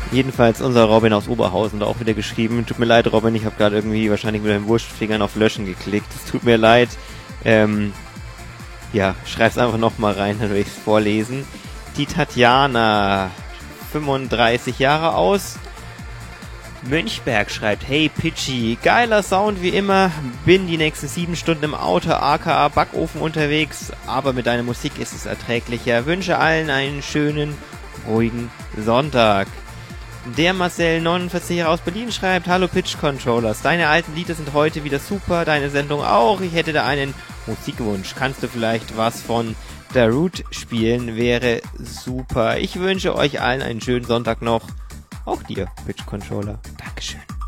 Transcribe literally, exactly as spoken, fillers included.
Jedenfalls unser Robin aus Oberhausen da auch wieder geschrieben. Tut mir leid, Robin, ich habe gerade irgendwie wahrscheinlich mit den Wurstfingern auf Löschen geklickt. Es tut mir leid. Ähm, ja, schreib's einfach nochmal rein, dann will ich's vorlesen. Die Tatjana, fünfunddreißig Jahre aus Mönchberg, schreibt: Hey Pitchy, geiler Sound wie immer. Bin die nächsten sieben Stunden im Auto aka Backofen unterwegs, aber mit deiner Musik ist es erträglicher. Wünsche allen einen schönen, ruhigen Sonntag. Der Marcel, neunundvierzig Jahre aus Berlin, schreibt: Hallo Pitch Controllers, deine alten Lieder sind heute wieder super, deine Sendung auch. Ich hätte da einen Musikwunsch. Kannst du vielleicht was von The Root spielen? Wäre super. Ich wünsche euch allen einen schönen Sonntag noch. Auch dir, Pitch Controller. Dankeschön.